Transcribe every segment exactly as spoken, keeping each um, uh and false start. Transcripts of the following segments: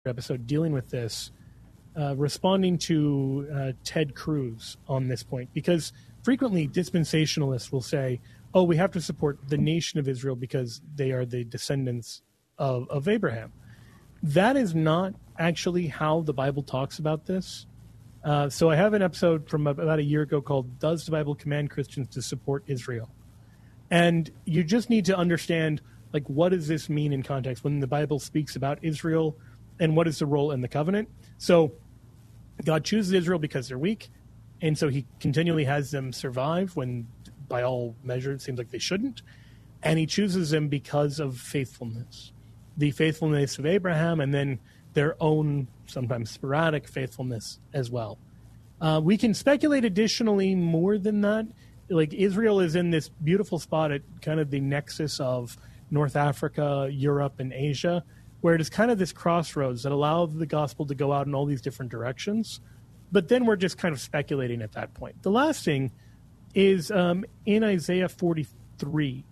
episode dealing with this, uh, responding to uh, Ted Cruz on this point, because frequently dispensationalists will say, oh, we have to support the nation of Israel because they are the descendants of, of Abraham. That is not actually how the Bible talks about this. Uh, so I have an episode from about a year ago called Does the Bible Command Christians to Support Israel? And you just need to understand, like, what does this mean in context when the Bible speaks about Israel, and what is the role in the covenant? So God chooses Israel because they're weak, and so he continually has them survive when, by all measures, it seems like they shouldn't. And he chooses them because of faithfulness. The faithfulness of Abraham, and then their own, sometimes sporadic, faithfulness as well. Uh, we can speculate additionally more than that. Like, Israel is in this beautiful spot at kind of the nexus of North Africa, Europe, and Asia, where it is kind of this crossroads that allow the gospel to go out in all these different directions. But then we're just kind of speculating at that point. The last thing is um, in Isaiah forty-three,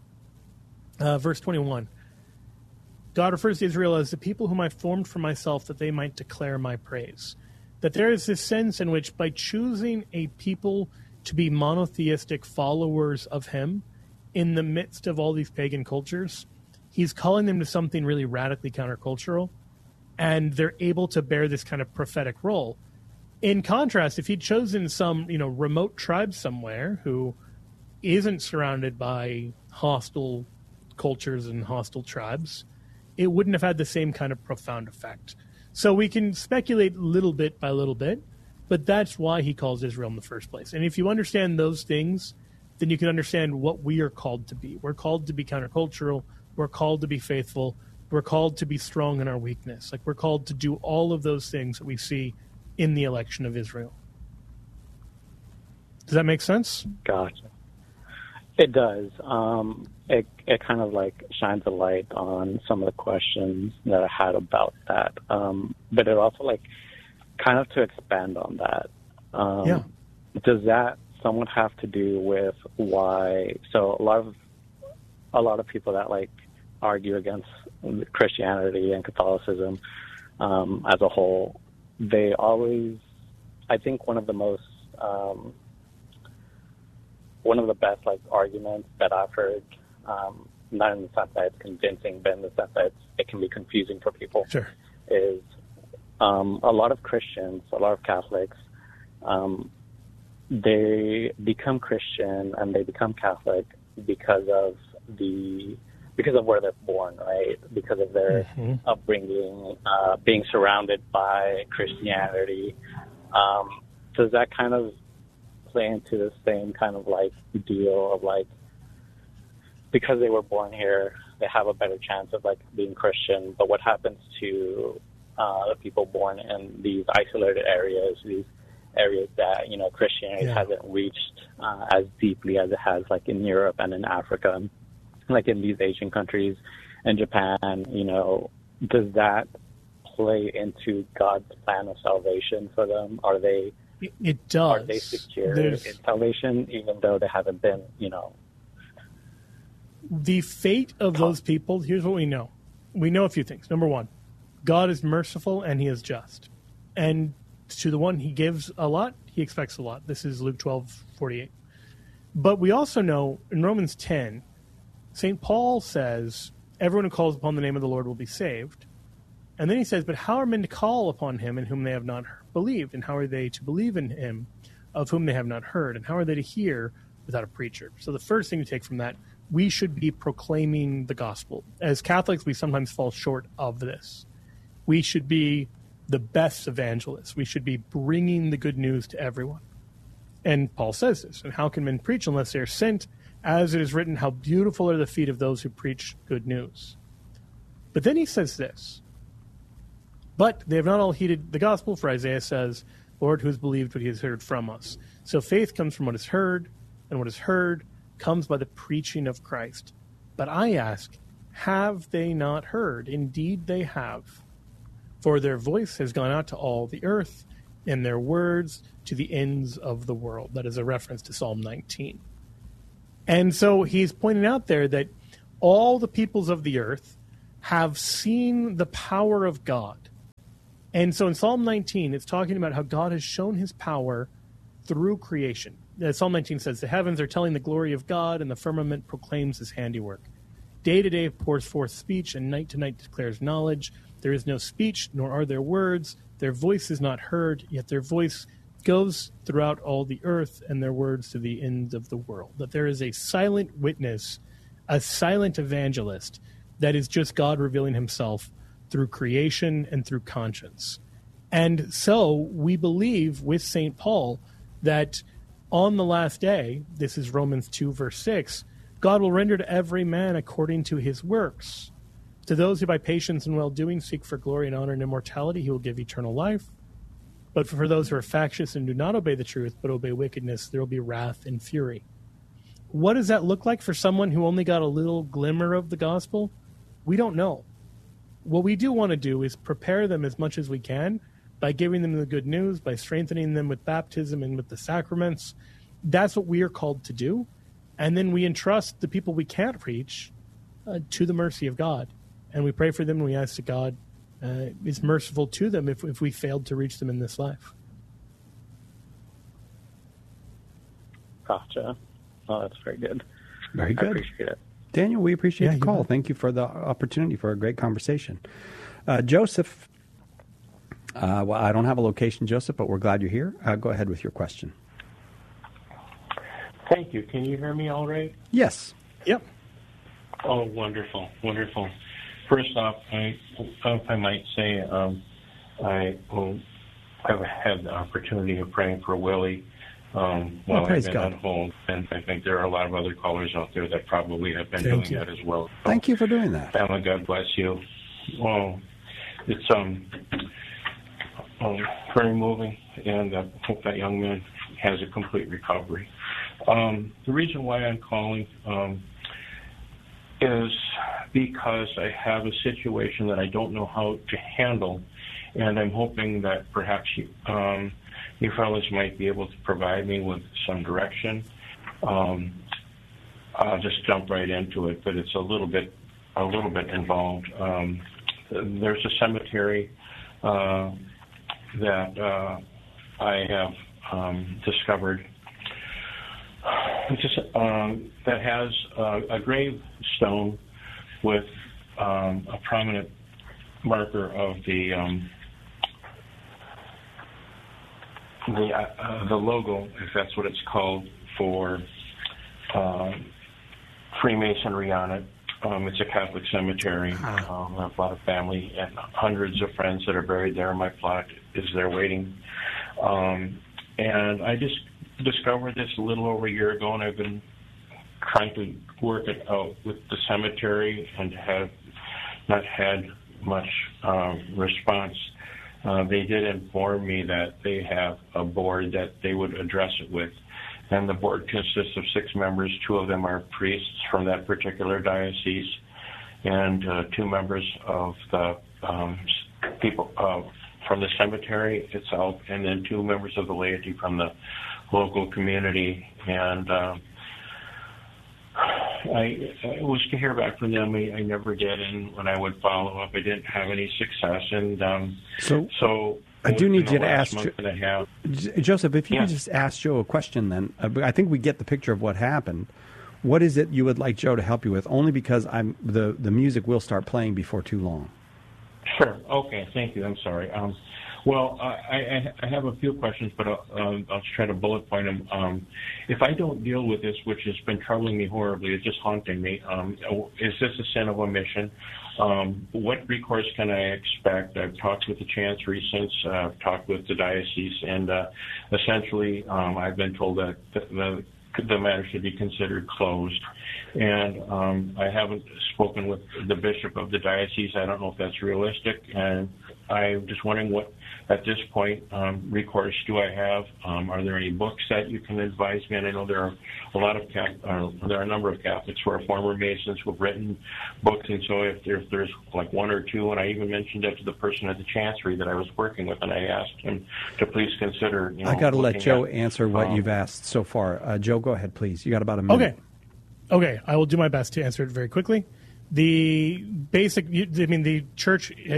uh, verse twenty-one. God refers to Israel as the people whom I formed for myself, that they might declare my praise. That there is this sense in which by choosing a people to be monotheistic followers of him in the midst of all these pagan cultures, he's calling them to something really radically countercultural, and they're able to bear this kind of prophetic role. In contrast, if he'd chosen some, you know, remote tribe somewhere who isn't surrounded by hostile cultures and hostile tribes, it wouldn't have had the same kind of profound effect. So we can speculate little bit by little bit, but that's why he calls Israel in the first place. And if you understand those things, then you can understand what we are called to be. We're called to be countercultural. We're called to be faithful. We're called to be strong in our weakness. Like, we're called to do all of those things that we see in the election of Israel. Does that make sense? Gotcha. It does. Um, it it kind of like shines a light on some of the questions that I had about that. Um, but it also like kind of to expand on that. Um, yeah. Does that somewhat have to do with why? So a lot of a lot of people that like argue against Christianity and Catholicism um, as a whole, they always, I think one of the most um, one of the best like arguments that I've heard, um, not in the sense that it's convincing, but in the sense that it's, it can be confusing for people, sure. is um, a lot of Christians, a lot of Catholics, um, they become Christian and they become Catholic because of the because of where they're born, right? Because of their mm-hmm. upbringing, uh, being surrounded by Christianity. Um, does that kind of play into the same kind of like deal of like, because they were born here, they have a better chance of like being Christian, but what happens to uh, the people born in these isolated areas, these areas that, you know, Christianity yeah. hasn't reached uh, as deeply as it has like in Europe and in Africa, like in these Asian countries and Japan, you know, does that play into God's plan of salvation for them? Are they It does. Are they secure There's, in salvation, even though they haven't been, you know? The fate of those people, here's what we know. We know a few things. Number one, God is merciful and he is just. And to the one he gives a lot, he expects a lot. This is Luke twelve forty-eight. But we also know in Romans ten, Saint Paul says, everyone who calls upon the name of the Lord will be saved. And then he says, but how are men to call upon him in whom they have not believed? And how are they to believe in him of whom they have not heard? And how are they to hear without a preacher? So the first thing to take from that, we should be proclaiming the gospel. As Catholics, we sometimes fall short of this. We should be the best evangelists. We should be bringing the good news to everyone. And Paul says this. And how can men preach unless they are sent? As it is written, how beautiful are the feet of those who preach good news. But then he says this. But they have not all heeded the gospel, for Isaiah says, Lord, who has believed what he has heard from us? So faith comes from what is heard, and what is heard comes by the preaching of Christ. But I ask, have they not heard? Indeed they have. For their voice has gone out to all the earth, and their words to the ends of the world. That is a reference to Psalm nineteen. And so he's pointing out there that all the peoples of the earth have seen the power of God And so in Psalm nineteen, it's talking about how God has shown his power through creation. Uh, Psalm nineteen says, the heavens are telling the glory of God, and the firmament proclaims his handiwork. Day to day pours forth speech, and night to night declares knowledge. There is no speech, nor are there words. Their voice is not heard, yet their voice goes throughout all the earth, and their words to the end of the world. That there is a silent witness, a silent evangelist, that is just God revealing himself through creation and through conscience. And so we believe with Saint Paul that on the last day, this is Romans two, verse six, God will render to every man according to his works. To those who by patience and well-doing seek for glory and honor and immortality, he will give eternal life. But for those who are factious and do not obey the truth, but obey wickedness, there will be wrath and fury. What does that look like for someone who only got a little glimmer of the gospel? We don't know. What we do want to do is prepare them as much as we can by giving them the good news, by strengthening them with baptism and with the sacraments. That's what we are called to do. And then we entrust the people we can't reach uh, to the mercy of God. And we pray for them, and we ask that God uh, is merciful to them if, if we failed to reach them in this life. Gotcha. Oh, that's very good. Very good. I appreciate it. Daniel, we appreciate Yeah, the call. bet. Thank you for the opportunity for a great conversation. Uh, Joseph, uh, well, I don't have a location, Joseph, but we're glad you're here. Uh, go ahead with your question. Thank you. Can you hear me all right? Yes. Yep. Oh, wonderful, wonderful. First off, I, if I might say, um, I well, I've had the opportunity of praying for Willie um, while Oh, I've praise been God. at home, and I think there are a lot of other callers out there that probably have been Thank doing you. that as well. So, Thank you for doing that. family, God bless you. Well, it's um, um very moving, and I hope that young man has a complete recovery. Um, the reason why I'm calling um, is because I have a situation that I don't know how to handle, and I'm hoping that perhaps you, um, you fellas might be able to provide me with some direction. Um, I'll just jump right into it, but it's a little bit, a little bit involved. Um, there's a cemetery uh, that uh, I have um, discovered just, um, that has uh, a gravestone with um, a prominent marker of the um, the uh, the logo, if that's what it's called, for uh, Freemasonry on it. Um, it's a Catholic cemetery. Um, I have a lot of family and hundreds of friends that are buried there. My plot is there waiting. Um, and I just discovered this a little over a year ago, and I've been trying to work it out with the cemetery and have not had much uh, response. Uh, they did inform me that they have a board that they would address it with. And the board consists of six members. Two of them are priests from that particular diocese, and uh, two members of the um, people uh, from the cemetery itself, and then two members of the laity from the local community. And uh, I, I was to hear back from them. I, I never did, and when I would follow up, I didn't have any success. And um, So, so I do need in the you to last ask month Jo- and a half, J- Joseph, if you Yeah. could just ask Joe a question then. Uh, I think we get the picture of what happened. What is it you would like Joe to help you with? Only because I'm the, the music will start playing before too long. Sure. Okay. Thank you. I'm sorry. Um, well, I, I, I have a few questions, but I'll, um, I'll try to bullet point them. Um, if I don't deal with this, which has been troubling me horribly, it's just haunting me, um, is this a sin of omission? Um, what recourse can I expect? I've talked with the chancery since, uh, I've talked with the diocese, and uh, essentially um, I've been told that the, the the matter should be considered closed. And um, I haven't spoken with the bishop of the diocese. I don't know if that's realistic. And I'm just wondering what, at this point, um, recourse do I have? Um, are there any books that you can advise me? And I know there are a lot of Catholic, uh, there are a number of Catholics who are former Masons who have written books. And so if, there, if there's like one or two, and I even mentioned that to the person at the chancery that I was working with, and I asked him to please consider, you know, I got to let looking Joe at, answer what um, you've asked so far. Uh, Joe, go ahead, please. You got about a minute. Okay. Okay, I will do my best to answer it very quickly. The basic, I mean, the church has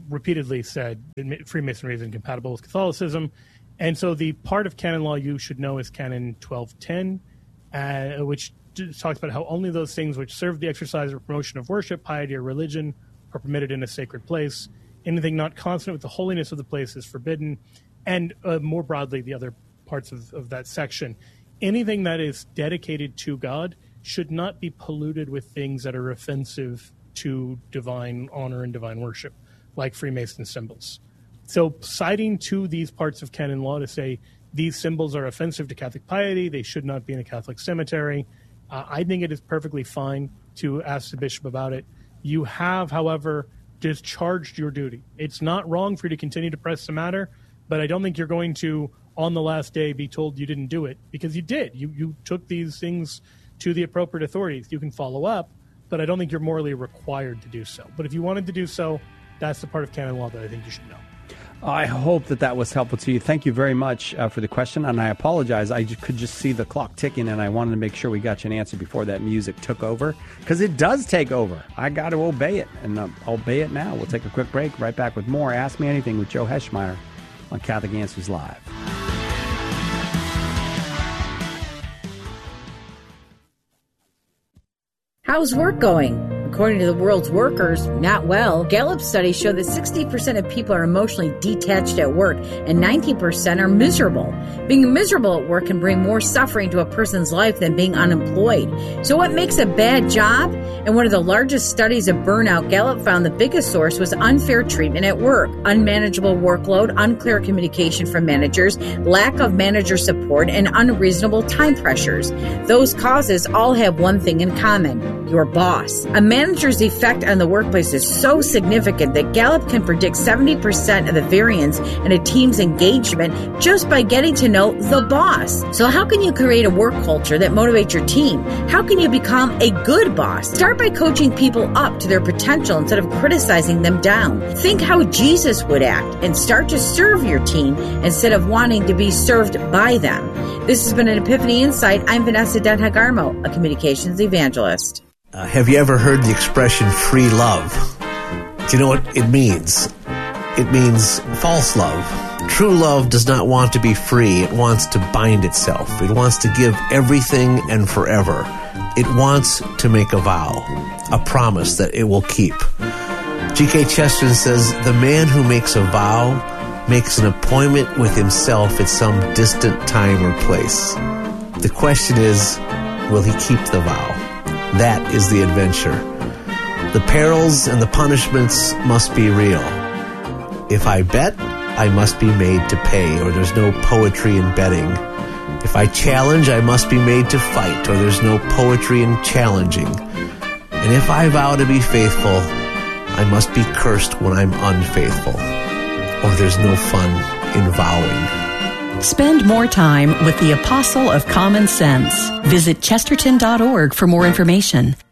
repeatedly said that Freemasonry is incompatible with Catholicism. And so the part of canon law you should know is Canon twelve ten, uh, which talks about how only those things which serve the exercise or promotion of worship, piety, or religion are permitted in a sacred place. Anything not consonant with the holiness of the place is forbidden. And uh, more broadly, the other parts of, of that section. Anything that is dedicated to God should not be polluted with things that are offensive to divine honor and divine worship, like Freemason symbols. So citing to these parts of canon law to say these symbols are offensive to Catholic piety, they should not be in a Catholic cemetery, uh, I think it is perfectly fine to ask the bishop about it. You have, however, discharged your duty. It's not wrong for you to continue to press the matter, but I don't think you're going to, on the last day, be told you didn't do it, because you did. You you took these things to the appropriate authorities. You can follow up, but I don't think you're morally required to do so. But if you wanted to do so, that's the part of canon law that I think you should know. I hope that that was helpful to you. Thank you very much uh, for the question, and I apologize. I j- could just see the clock ticking, and I wanted to make sure we got you an answer before that music took over, because it does take over. I got to obey it, and uh, I'll obey it now. We'll take a quick break. Right back with more Ask Me Anything with Joe Heschmeyer on Catholic Answers Live. How's work going? According to the world's workers, not well. Gallup studies show that sixty percent of people are emotionally detached at work and nineteen percent are miserable. Being miserable at work can bring more suffering to a person's life than being unemployed. So what makes a bad job? In one of the largest studies of burnout, Gallup found the biggest source was unfair treatment at work, unmanageable workload, unclear communication from managers, lack of manager support, and unreasonable time pressures. Those causes all have one thing in common: your boss. A manager's effect on the workplace is so significant that Gallup can predict seventy percent of the variance in a team's engagement just by getting to know the boss. So how can you create a work culture that motivates your team? How can you become a good boss? Start by coaching people up to their potential instead of criticizing them down. Think how Jesus would act and start to serve your team instead of wanting to be served by them. This has been an Epiphany Insight. I'm Vanessa Denhagarmo, a communications evangelist. Uh, have you ever heard the expression free love? Do you know what it means? It means false love. True love does not want to be free. It wants to bind itself. It wants to give everything and forever. It wants to make a vow, a promise that it will keep. G K Chesterton says, the man who makes a vow makes an appointment with himself at some distant time or place. The question is, will he keep the vow? That is the adventure. The perils and the punishments must be real. If I bet, I must be made to pay, or there's no poetry in betting. If I challenge, I must be made to fight, or there's no poetry in challenging. And if I vow to be faithful, I must be cursed when I'm unfaithful, or there's no fun in vowing. Spend more time with the Apostle of Common Sense. Visit chesterton dot org for more information.